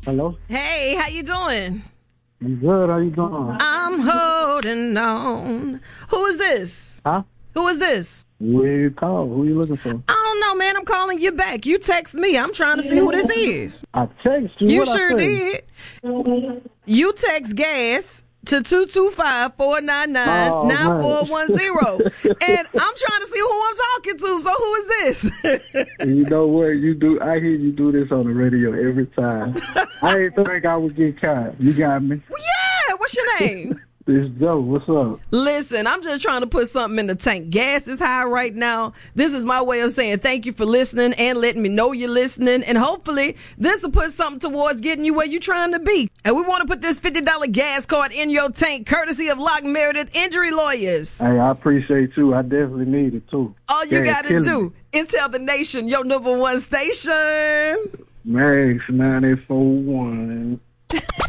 Hello? Hey, how you doing? I'm good. How you doing? I'm holding on. Who is this? Huh? Who is this? Where you call? Who you looking for? I don't know, man. I'm calling you back. You text me. I'm trying to see who this is. I text you. You What'd I sure say? did. You text gas to 225-499-9410. And I'm trying to see who I'm talking to. So who is this? And you know what? You do. I hear you do this on the radio every time. I didn't think I would get caught. You got me. Well, yeah. What's your name? It's Joe. What's up? Listen, I'm just trying to put something in the tank. Gas is high right now. This is my way of saying thank you for listening and letting me know you're listening. And hopefully this will put something towards getting you where you're trying to be. And we want to put this $50 gas card in your tank, courtesy of Locke Meredith Injury Lawyers. Hey, I appreciate you. I definitely need it, too. All you Gas got to killing do is tell the nation your number one station. Max 94.1.